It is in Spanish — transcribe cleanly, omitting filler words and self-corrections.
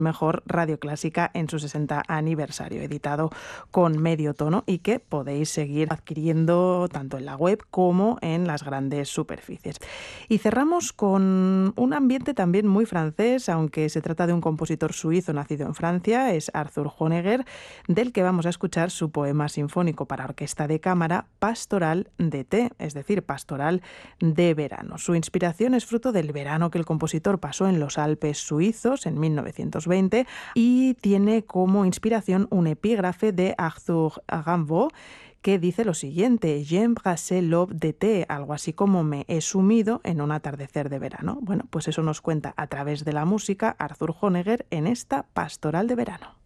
mejor radio clásica en su 60 aniversario, editado con medio tono y que podéis seguir adquiriendo tanto en la web como en las grandes superficies. Y cerramos con un ambiente también muy francés, aunque se trata de un compositor suizo nacido en Francia, es Arthur Honegger, del que vamos a escuchar su poema sinfónico para orquesta de cámara Pastoral d'été, es decir, Pastoral de verano. Su inspiración es fruto del verano que el compositor pasó en los Alpes suizos en 1920 y tiene como inspiración un epígrafe de Arthur Rimbaud que dice lo siguiente: «J'ai embrassé l'aube d'été», algo así como «me he sumido en un atardecer de verano». Bueno, pues eso nos cuenta a través de la música Arthur Honegger en esta Pastoral de verano.